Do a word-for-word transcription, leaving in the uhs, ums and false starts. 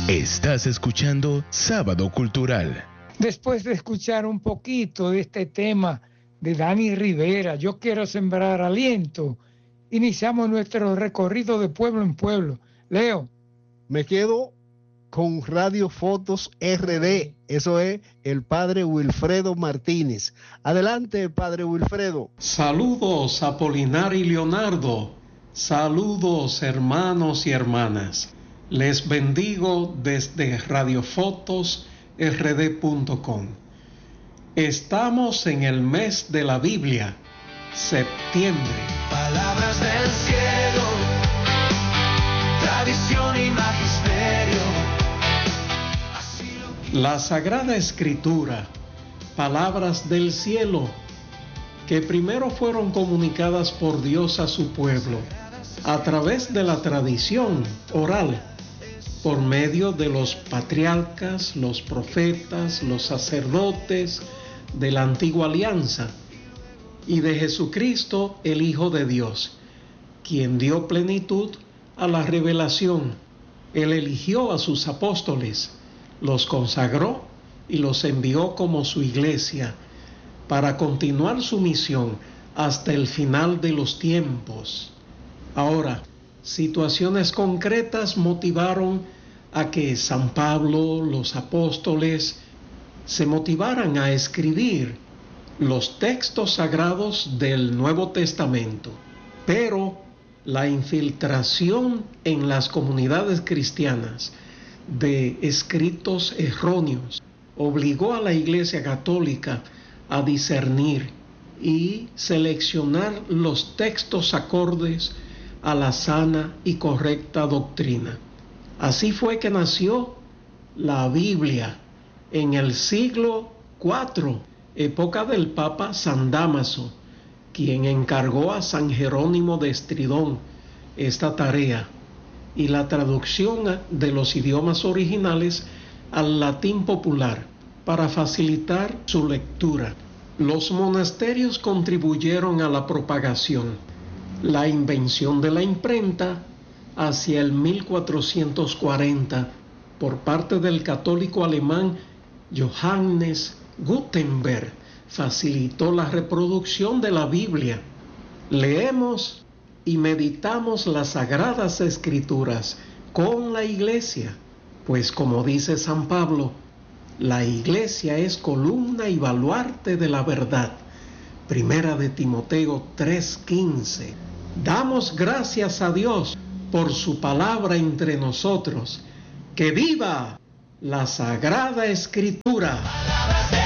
Estás escuchando Sábado Cultural. Después de escuchar un poquito de este tema de Dani Rivera, Yo quiero sembrar aliento, iniciamos nuestro recorrido de pueblo en pueblo. Leo. Me quedo con Radio Fotos R D, eso es el padre Wilfredo Martínez. Adelante, padre Wilfredo. Saludos, Apolinar y Leonardo. Saludos, hermanos y hermanas. Les bendigo desde radiofotos r d punto com. Estamos en el mes de la Biblia, septiembre. Palabras del cielo, tradición y magisterio. La Sagrada Escritura, palabras del cielo, que primero fueron comunicadas por Dios a su pueblo a través de la tradición oral, por medio de los patriarcas, los profetas, los sacerdotes de la antigua alianza y de Jesucristo, el Hijo de Dios, quien dio plenitud a la revelación. Él eligió a sus apóstoles, los consagró y los envió como su iglesia para continuar su misión hasta el final de los tiempos. Ahora, situaciones concretas motivaron a que San Pablo, los apóstoles, se motivaran a escribir los textos sagrados del Nuevo Testamento. Pero la infiltración en las comunidades cristianas de escritos erróneos obligó a la Iglesia Católica a discernir y seleccionar los textos acordes a la sana y correcta doctrina. Así fue que nació la Biblia en el siglo cuarto, época del Papa San Dámaso, quien encargó a San Jerónimo de Estridón esta tarea y la traducción de los idiomas originales al latín popular para facilitar su lectura. Los monasterios contribuyeron a la propagación. La invención de la imprenta hacia el mil cuatrocientos cuarenta por parte del católico alemán Johannes Gutenberg facilitó la reproducción de la Biblia. Leemos y meditamos las Sagradas Escrituras con la Iglesia, pues como dice San Pablo, la Iglesia es columna y baluarte de la verdad. Primera de Timoteo tres quince. Damos gracias a Dios por su palabra entre nosotros. ¡Que viva la Sagrada Escritura!